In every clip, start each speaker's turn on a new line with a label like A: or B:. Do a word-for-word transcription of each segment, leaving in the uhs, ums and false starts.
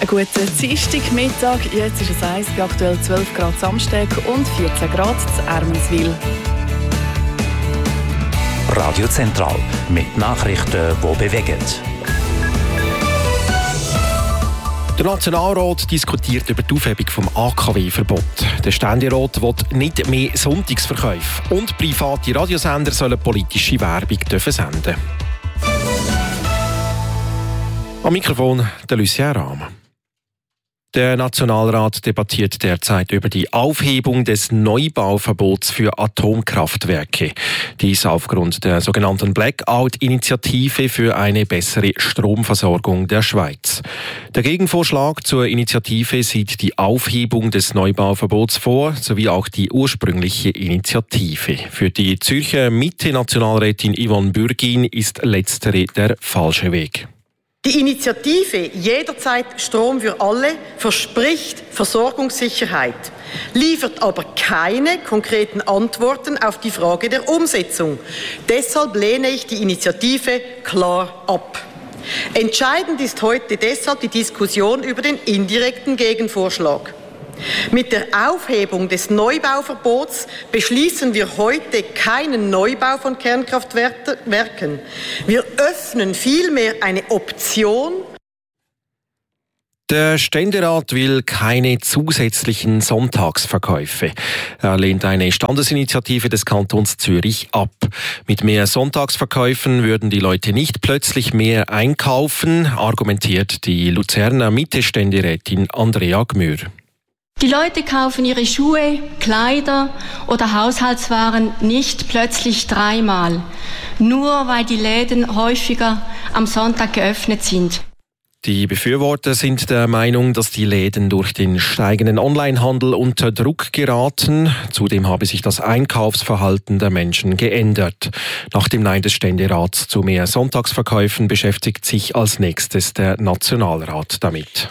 A: Einen guten Dienstagmittag. Jetzt ist es eins, bei aktuell zwölf Grad Samstag und vierzehn Grad zu Ermenswil.
B: Radio Zentral mit Nachrichten, die bewegen.
C: Der Nationalrat diskutiert über die Aufhebung des A K W-Verbot. Der Ständerat will nicht mehr Sonntagsverkäufe und private Radiosender sollen politische Werbung senden. Am Mikrofon der Lucien Rahm. Der Nationalrat debattiert derzeit über die Aufhebung des Neubauverbots für Atomkraftwerke. Dies aufgrund der sogenannten Blackout-Initiative für eine bessere Stromversorgung der Schweiz. Der Gegenvorschlag zur Initiative sieht die Aufhebung des Neubauverbots vor, sowie auch die ursprüngliche Initiative. Für die Zürcher Mitte-Nationalrätin Yvonne Bürgin ist letztere der falsche Weg.
D: Die Initiative Jederzeit Strom für alle verspricht Versorgungssicherheit, liefert aber keine konkreten Antworten auf die Frage der Umsetzung. Deshalb lehne ich die Initiative klar ab. Entscheidend ist heute deshalb die Diskussion über den indirekten Gegenvorschlag. Mit der Aufhebung des Neubauverbots beschließen wir heute keinen Neubau von Kernkraftwerken. Wir öffnen vielmehr eine Option.
C: Der Ständerat will keine zusätzlichen Sonntagsverkäufe. Er lehnt eine Standesinitiative des Kantons Zürich ab. Mit mehr Sonntagsverkäufen würden die Leute nicht plötzlich mehr einkaufen, argumentiert die Luzerner Mitte-Ständerätin Andrea Gmür.
E: Die Leute kaufen ihre Schuhe, Kleider oder Haushaltswaren nicht plötzlich dreimal, nur weil die Läden häufiger am Sonntag geöffnet sind.
C: Die Befürworter sind der Meinung, dass die Läden durch den steigenden Onlinehandel unter Druck geraten. Zudem habe sich das Einkaufsverhalten der Menschen geändert. Nach dem Nein des Ständerats zu mehr Sonntagsverkäufen beschäftigt sich als nächstes der Nationalrat damit.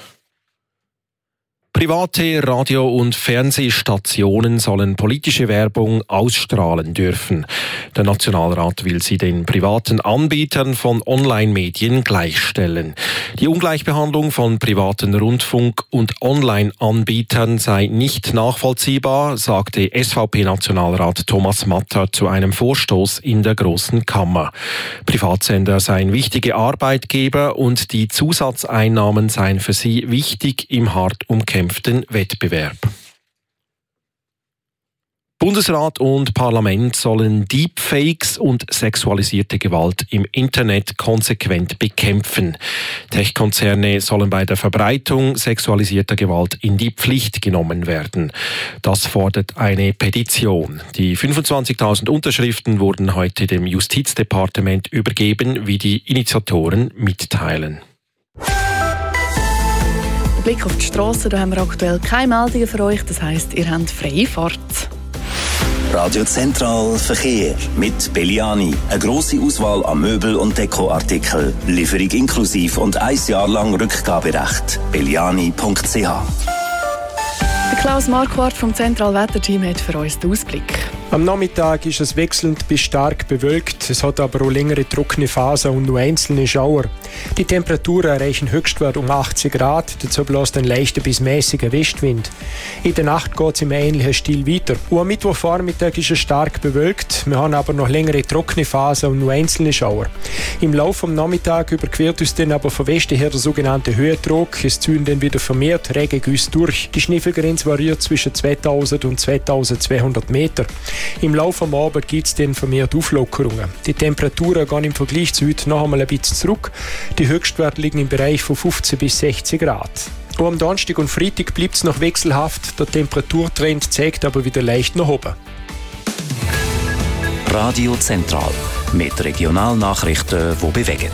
C: Private Radio- und Fernsehstationen sollen politische Werbung ausstrahlen dürfen. Der Nationalrat will sie den privaten Anbietern von Online-Medien gleichstellen. Die Ungleichbehandlung von privaten Rundfunk- und Online-Anbietern sei nicht nachvollziehbar, sagte S V P-Nationalrat Thomas Matter zu einem Vorstoß in der Grossen Kammer. Privatsender seien wichtige Arbeitgeber und die Zusatzeinnahmen seien für sie wichtig im hart umkämpften Wettbewerb. Bundesrat und Parlament sollen Deepfakes und sexualisierte Gewalt im Internet konsequent bekämpfen. Tech-Konzerne sollen bei der Verbreitung sexualisierter Gewalt in die Pflicht genommen werden. Das fordert eine Petition. Die fünfundzwanzigtausend Unterschriften wurden heute dem Justizdepartement übergeben, wie die Initiatoren mitteilen.
A: Blick auf die Strasse, da haben wir aktuell keine Meldungen für euch. Das heisst, ihr habt freie Fahrt.
B: Radio Zentral Verkehr mit Belliani. Eine grosse Auswahl an Möbel- und Dekoartikeln. Lieferung inklusiv und ein Jahr lang Rückgaberecht. belliani punkt c h.
A: Der Klaus Marquardt vom Zentralwetterteam hat für uns den Ausblick.
F: Am Nachmittag ist es wechselnd bis stark bewölkt. Es hat aber auch längere trockene Phasen und nur einzelne Schauer. Die Temperaturen erreichen Höchstwert um achtzig Grad. Dazu bläst ein leichter bis mäßiger Westwind. In der Nacht geht es im ähnlichen Stil weiter. Und am Mittwochvormittag ist es stark bewölkt. Wir haben aber noch längere trockene Phasen und nur einzelne Schauer. Im Laufe des Nachmittags überquert uns dann aber von Westen her der sogenannte Höhendruck. Es ziehen dann wieder vermehrt Regengüsse durch. Die Schneefallgrenze variiert zwischen zweitausend und zweitausendzweihundert Meter. Im Laufe des Abends gibt es dann vermehrt Auflockerungen. Die Temperaturen gehen im Vergleich zu heute noch einmal ein bisschen zurück. Die Höchstwerte liegen im Bereich von fünfzehn bis sechzig Grad. Auch am Donnerstag und Freitag bleibt es noch wechselhaft. Der Temperaturtrend zeigt aber wieder leicht nach oben.
B: Radio Zentral mit Regionalnachrichten, die bewegen.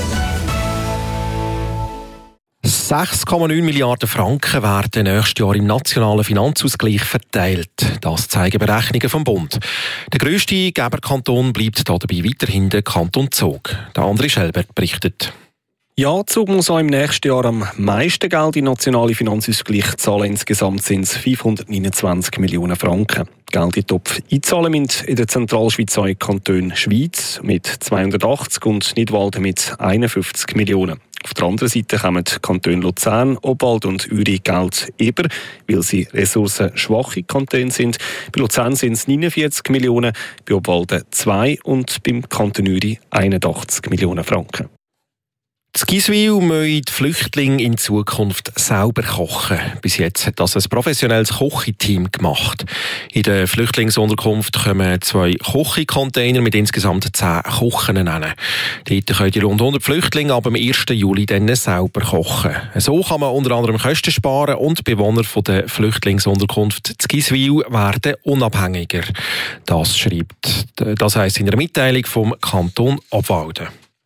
C: sechs Komma neun Milliarden Franken werden nächstes Jahr im nationalen Finanzausgleich verteilt. Das zeigen Berechnungen vom Bund. Der grösste Geberkanton bleibt dabei weiterhin der Kanton Zug. Der André Schelbert berichtet.
G: Ja, Zug muss auch im nächsten Jahr am meisten Geld in den nationalen Finanzausgleich zahlen. Insgesamt sind es fünfhundertneunundzwanzig Millionen Franken. Geld in den Topf einzahlen müssen in der Zentralschweiz auch Kanton Schweiz mit zweihundertachtzig und Nidwalden mit einundfünfzig Millionen. Auf der anderen Seite kommen die Kantone Luzern, Obwalden und Uri Geld über, weil sie ressourcenschwache Kantone sind. Bei Luzern sind es neunundvierzig Millionen, bei Obwalden zwei und beim Kanton Uri einundachtzig Millionen Franken.
C: In Giswil müssen die Flüchtlinge in Zukunft selber kochen. Bis jetzt hat das ein professionelles Kochiteam gemacht. In der Flüchtlingsunterkunft kommen zwei Kochcontainer mit insgesamt zehn Kochen hin. Dort können die rund hundert Flüchtlinge ab dem ersten Juli dann selber kochen. So kann man unter anderem Kosten sparen und die Bewohner der Flüchtlingsunterkunft in Giswil werden unabhängiger. Das schreibt, das heisst in einer Mitteilung vom Kanton Obwalden.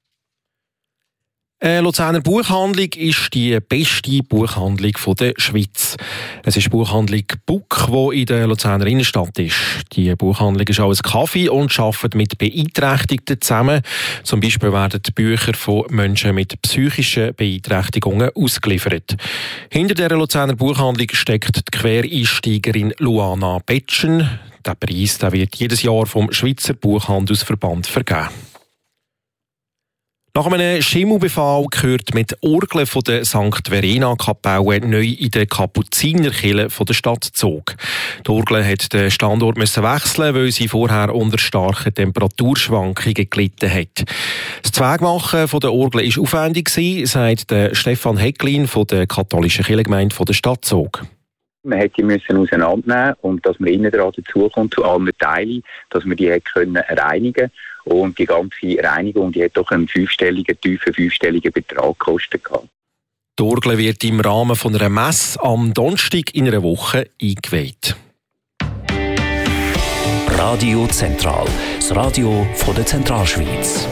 C: Eine Luzerner Buchhandlung ist die beste Buchhandlung der Schweiz. Es ist die Buchhandlung Buck, die in der Luzerner Innenstadt ist. Die Buchhandlung ist auch ein Kaffee und arbeitet mit Beeinträchtigten zusammen. Zum Beispiel werden die Bücher von Menschen mit psychischen Beeinträchtigungen ausgeliefert. Hinter der Luzerner Buchhandlung steckt die Quereinsteigerin Luana Betschen. Der Preis der wird jedes Jahr vom Schweizer Buchhandelsverband vergeben. Nach einem Schimmelbefall gehört mit Orgeln von der Sankt Verena-Kapelle neu in der Kapuzinerkirche von der Stadt Zug. Die Orgel musste den Standort wechseln, weil sie vorher unter starken Temperaturschwankungen gelitten hat. Das Zweigmachen der Orgel war aufwendig, sagt Stefan Hecklin von der katholischen Kirchengemeinde der Stadt Zug.
H: Man hätte die müssen auseinandernehmen und dass man innen dran dazukommt zu allen Teilen, dass man die hätte können reinigen. Und die ganze Reinigung, die hat doch einen fünfstelligen, tiefen fünfstelligen Betrag gekostet.
C: Die Orgel wird im Rahmen von einer Messe am Donnerstag in einer Woche eingeweiht.
B: Radio Zentral, das Radio von der Zentralschweiz.